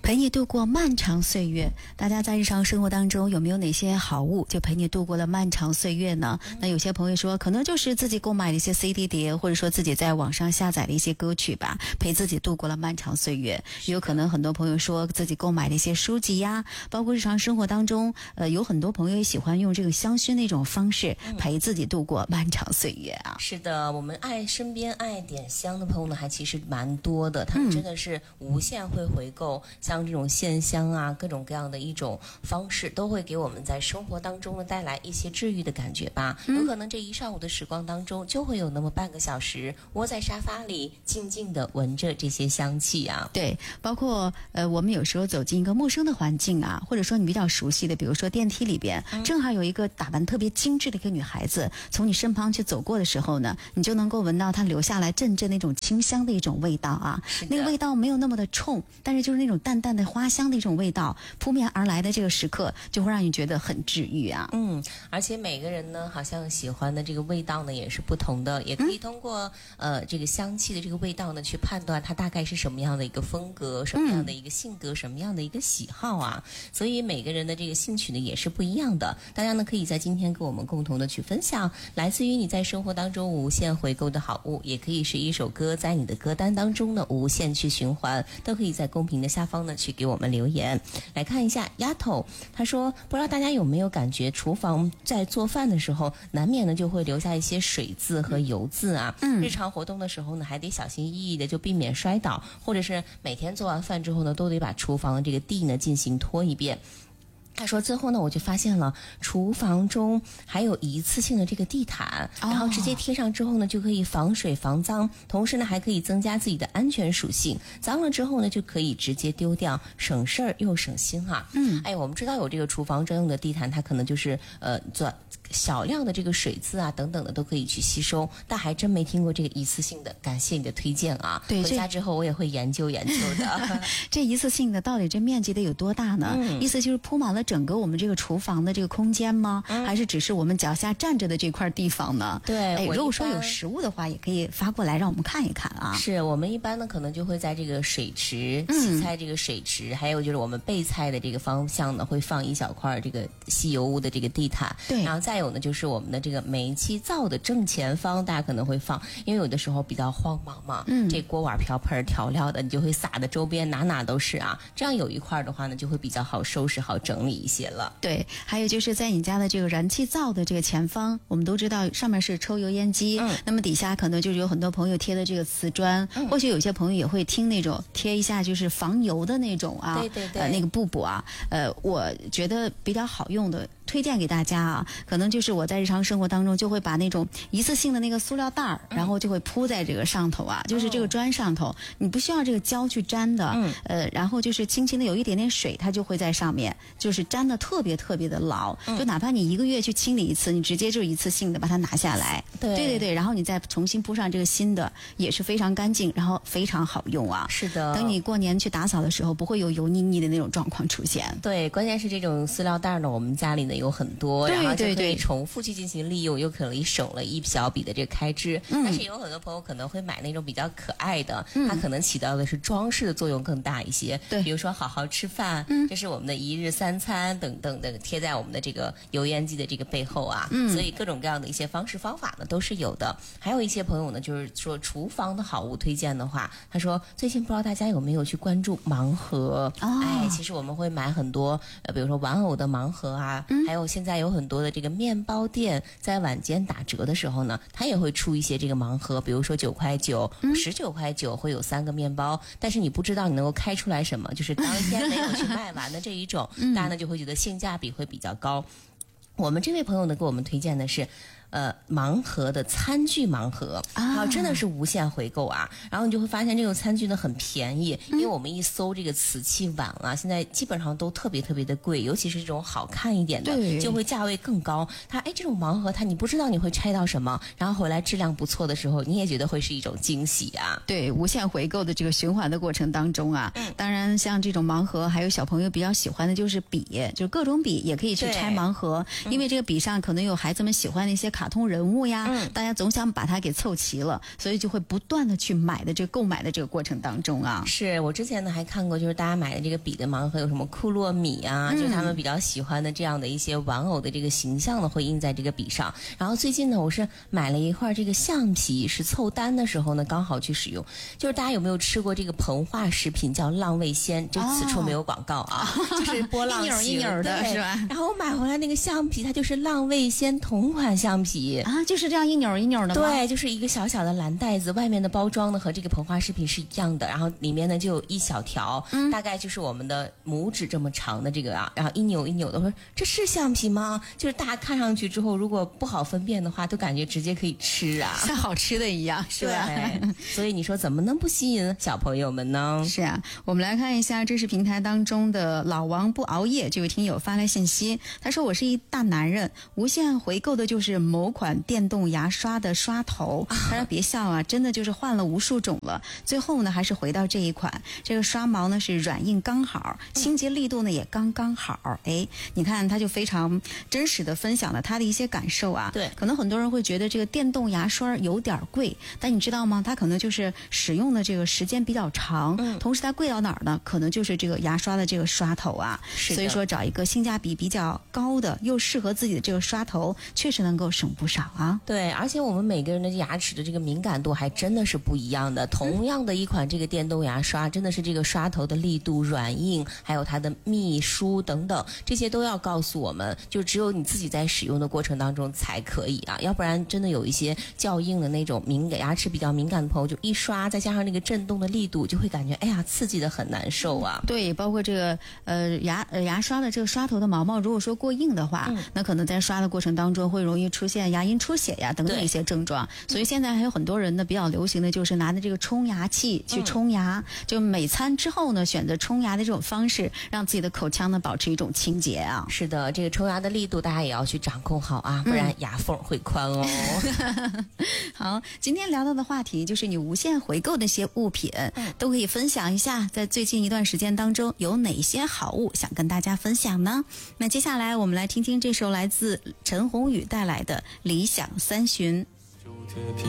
陪你度过漫长岁月。大家在日常生活当中有没有哪些好物就陪你度过了漫长岁月呢？那有些朋友说可能就是自己购买的一些 CD 碟，或者说自己在网上下载的一些歌曲吧，陪自己度过了漫长岁月。也有可能很多朋友说自己购买的一些书籍呀，包括日常生活当中有很多朋友也喜欢用这个香薰的一种方式陪自己度过漫长岁月啊。 是的，我们身边爱点香的朋友呢还其实蛮多的，他们真的是无限会回购，像这种线香啊，各种各样的一种方式都会给我们在生活当中呢带来一些治愈的感觉吧。有可能这一上午的时光当中就会有那么半个小时窝在沙发里静静的闻着这些香气啊。 对，包括我们有时候走进一个陌生的环境啊，或者说你比较熟悉的，比如说电梯里边正好有一个打扮特别精致的一个女孩子从你身旁去走过的时候呢，你就能够闻到她留下来阵阵那种清香的一种味道啊。那个味道没有那么的冲，但是就是那种淡淡的花香的一种味道扑面而来的这个时刻，就会让你觉得很治愈啊。 而且每个人呢好像喜欢的这个味道呢也是不同的，也可以通过这个香气的这个味道呢去判断它大概是什么样的一个风格，什么样的一个性格，什么样的一个喜好啊。所以每个人的这个兴趣呢也是不一样的。大家呢可以在今天跟我们共同的去分享来自于你在生活当中无限回购的好物，也可以是一首歌在你的歌单当中呢无限去循环，都可以在公屏的下方呢去给我们留言。来看一下丫头，她说不知道大家有没有感觉厨房在做饭的时候难免呢就会留下一些水渍和油渍啊。日常活动的时候呢还得小心翼翼的就避免摔倒，或者是每天做完饭之后呢都得把厨房的这个地呢进行拖一遍。他说最后呢我就发现了厨房中还有一次性的这个地毯，然后直接贴上之后呢就可以防水防脏，同时呢还可以增加自己的安全属性，脏了之后呢就可以直接丢掉，省事儿又省心啊。我们知道有这个厨房专用的地毯，它可能就是做小量的这个水渍啊等等的都可以去吸收，但还真没听过这个一次性的，感谢你的推荐啊。 对， 回家之后我也会研究研究的。 这一次性的到底这面积得有多大呢？意思就是铺满了整个我们这个厨房的这个空间吗？还是只是我们脚下站着的这块地方呢？ 对， 如果说有实物的话也可以发过来让我们看一看啊。 是我们一般呢可能就会在这个水池洗菜这个水池，还有就是我们备菜的这个方向呢会放一小块这个吸油污的这个地毯。 对， 然后再有呢就是我们的这个煤气灶的正前方大家可能会放，因为有的时候比较慌忙嘛，这锅碗瓢盆调料的你就会撒的周边哪哪都是啊，这样有一块的话呢就会比较好收拾好整理一些了。 对，还有就是在你家的这个燃气灶的这个前方，我们都知道上面是抽油烟机，那么底下可能就是有很多朋友贴的这个瓷砖，或许有些朋友也会听那种贴一下就是防油的那种啊， 对， 那个布布啊，我觉得比较好用的推荐给大家啊，可能就是我在日常生活当中就会把那种一次性的那个塑料袋儿，然后就会铺在这个上头啊，就是这个砖上头，你不需要这个胶去粘的，然后就是轻轻的有一点点水，它就会在上面，就是粘的特别特别的牢，就哪怕你一个月去清理一次，你直接就一次性的把它拿下来，对，然后你再重新铺上这个新的，也是非常干净，然后非常好用啊。 是的， 等你过年去打扫的时候，不会有油腻腻的那种状况出现。 对，关键是这种塑料袋呢，我们家里呢有很多，然后就可以重复去进行利用，又可以省了一小笔的这个开支。但是有很多朋友可能会买那种比较可爱的，它可能起到的是装饰的作用更大一些。 对， 比如说好好吃饭，这是我们的一日三餐等等的贴在我们的这个油烟机的这个背后啊。所以各种各样的一些方式方法呢都是有的。还有一些朋友呢就是说厨房的好物推荐的话，他说最近不知道大家有没有去关注盲盒。其实我们会买很多比如说玩偶的盲盒啊，还有现在有很多的这个面包店在晚间打折的时候呢，它也会出一些这个盲盒，比如说9.9块、19块9会有3个面包，但是你不知道你能够开出来什么，就是当天没有去卖完的这一种，大家呢就会觉得性价比会比较高。我们这位朋友呢给我们推荐的是盲盒的餐具盲盒啊，真的是无限回购啊。然后你就会发现这种餐具呢很便宜，因为我们一搜这个瓷器碗啊，现在基本上都特别特别的贵，尤其是这种好看一点的就会价位更高。它这种盲盒它你不知道你会拆到什么，然后回来质量不错的时候，你也觉得会是一种惊喜啊。 对，无限回购的这个循环的过程当中啊，当然像这种盲盒还有小朋友比较喜欢的就是笔，就各种笔也可以去拆盲盒，因为这个笔上可能有孩子们喜欢的一些卡卡通人物呀，大家总想把它给凑齐了，所以就会不断的去买的这个购买的这个过程当中啊。 是我之前呢还看过，就是大家买的这个彼得盲盒有什么库洛米啊，就是他们比较喜欢的这样的一些玩偶的这个形象呢，会印在这个笔上。然后最近呢，我是买了一块这个橡皮，是凑单的时候呢刚好去使用。就是大家有没有吃过这个膨化食品叫浪味仙？这此处没有广告啊，就是波浪形一扭的是吧？ 然后我买回来那个橡皮，它就是浪味仙同款橡皮啊，就是这样一扭一扭的吗？ 对，就是一个小小的蓝袋子，外面的包装呢和这个膨化食品是一样的，然后里面呢就有一小条，大概就是我们的拇指这么长的这个啊，然后一扭一扭的，我说这是橡皮吗？就是大家看上去之后，如果不好分辨的话，都感觉直接可以吃啊， 像好吃的一样，是吧？ 所以你说怎么能不吸引小朋友们呢？ 是啊，我们来看一下知识平台当中的老王不熬夜这位听友发来信息，他说我是一大男人，无限回购的就是某款电动牙刷的刷头，他说别笑啊，真的就是换了无数种了，最后呢还是回到这一款，这个刷毛呢是软硬刚好，清洁力度呢也刚刚好。哎，你看他就非常真实的分享了他的一些感受啊。 对， 可能很多人会觉得这个电动牙刷有点贵，但你知道吗？它可能就是使用的这个时间比较长，同时它贵到哪儿呢？可能就是这个牙刷的这个刷头啊。所以说找一个性价比比较高的又适合自己的这个刷头，确实能够省不少啊。 对，而且我们每个人的牙齿的这个敏感度还真的是不一样的。同样的一款这个电动牙刷，真的是这个刷头的力度、软硬，还有它的密疏等等，这些都要告诉我们，就只有你自己在使用的过程当中才可以啊，要不然真的有一些较硬的那种牙齿比较敏感的朋友，就一刷，再加上那个震动的力度，就会感觉哎呀刺激的很难受啊。 对，包括这个牙刷的这个刷头的毛毛，如果说过硬的话，那可能在刷的过程当中会容易出现牙龈出血呀等等一些症状。所以现在还有很多人呢比较流行的就是拿着这个冲牙器去冲牙，就每餐之后呢选择冲牙的这种方式，让自己的口腔呢保持一种清洁啊。 是的，这个冲牙的力度大家也要去掌控好啊，不然牙缝会宽哦。 好，今天聊到的话题就是你无限回购的一些物品，都可以分享一下，在最近一段时间当中有哪些好物想跟大家分享呢？那接下来我们来听听这首来自陈鸿宇带来的《理想三旬》。